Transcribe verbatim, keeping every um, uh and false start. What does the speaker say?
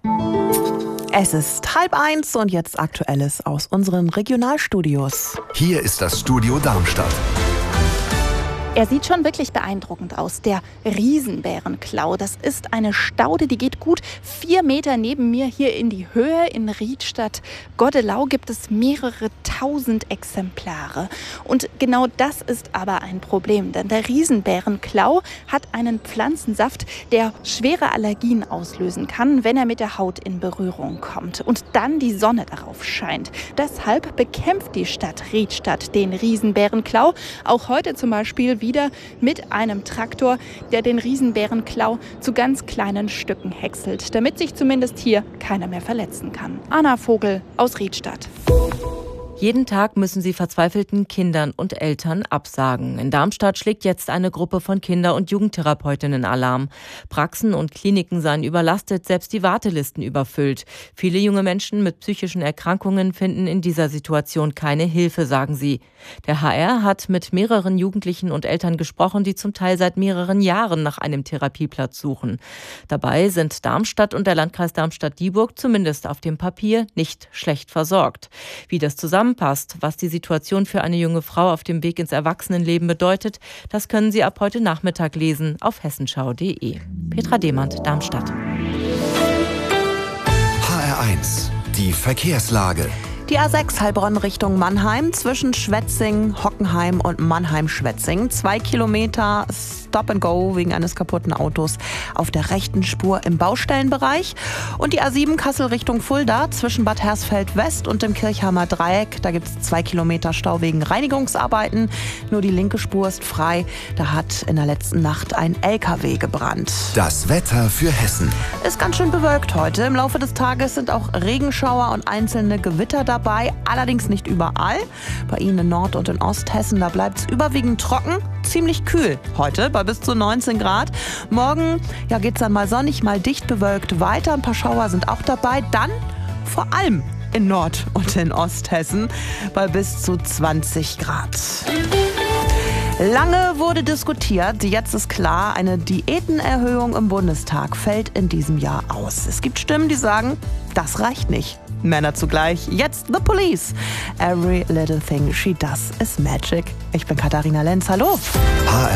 Es ist halb eins und jetzt Aktuelles aus unseren Regionalstudios. Hier ist das Studio Darmstadt. Er sieht schon wirklich beeindruckend aus, der Riesenbärenklau. Das ist eine Staude, die geht gut vier Meter neben mir hier in die Höhe. In Riedstadt-Goddelau gibt es mehrere tausend Exemplare. Und genau das ist aber ein Problem, denn der Riesenbärenklau hat einen Pflanzensaft, der schwere Allergien auslösen kann, wenn er mit der Haut in Berührung kommt und dann die Sonne darauf scheint. Deshalb bekämpft die Stadt Riedstadt den Riesenbärenklau. Auch heute zum Beispiel wieder mit einem Traktor, der den Riesenbärenklau zu ganz kleinen Stücken häckselt, damit sich zumindest hier keiner mehr verletzen kann. Anna Vogel aus Riedstadt. Jeden Tag müssen sie verzweifelten Kindern und Eltern absagen. In Darmstadt schlägt jetzt eine Gruppe von Kinder- und Jugendtherapeutinnen Alarm. Praxen und Kliniken seien überlastet, selbst die Wartelisten überfüllt. Viele junge Menschen mit psychischen Erkrankungen finden in dieser Situation keine Hilfe, sagen sie. Der H R hat mit mehreren Jugendlichen und Eltern gesprochen, die zum Teil seit mehreren Jahren nach einem Therapieplatz suchen. Dabei sind Darmstadt und der Landkreis Darmstadt-Dieburg zumindest auf dem Papier nicht schlecht versorgt. Wie das zusammen passt, was die Situation für eine junge Frau auf dem Weg ins Erwachsenenleben bedeutet, das können Sie ab heute Nachmittag lesen auf hessenschau punkt de. Petra Demand, Darmstadt. H R eins, die Verkehrslage. Die A sechs Heilbronn Richtung Mannheim zwischen Schwetzing, Hockenheim und Mannheim-Schwetzing. Zwei Kilometer Stop and Go wegen eines kaputten Autos auf der rechten Spur im Baustellenbereich. Und die A sieben Kassel Richtung Fulda zwischen Bad Hersfeld West und dem Kirchheimer Dreieck. Da gibt es zwei Kilometer Stau wegen Reinigungsarbeiten. Nur die linke Spur ist frei. Da hat in der letzten Nacht ein L K W gebrannt. Das Wetter für Hessen. Ist ganz schön bewölkt heute. Im Laufe des Tages sind auch Regenschauer und einzelne Gewitter dabei. Allerdings nicht überall. Bei Ihnen in Nord- und in Osthessen, da bleibt es überwiegend trocken. Ziemlich kühl heute bei bis zu neunzehn Grad. Morgen ja, geht es dann mal sonnig, mal dicht bewölkt weiter. Ein paar Schauer sind auch dabei. Dann vor allem in Nord- und in Osthessen bei bis zu zwanzig Grad. Lange wurde diskutiert, jetzt ist klar, eine Diätenerhöhung im Bundestag fällt in diesem Jahr aus. Es gibt Stimmen, die sagen, das reicht nicht. Männer zugleich, jetzt The Police. Every little thing she does is magic. Ich bin Katharina Lenz, hallo.